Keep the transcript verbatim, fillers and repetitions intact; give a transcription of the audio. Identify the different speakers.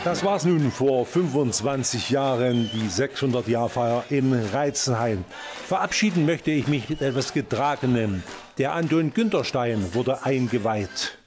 Speaker 1: Das war's nun vor fünfundzwanzig Jahren, die sechshundert-Jahr-Feier in Reitzenhain. Verabschieden möchte ich mich mit etwas Getragenem. Der Anton Günther Stein wurde eingeweiht.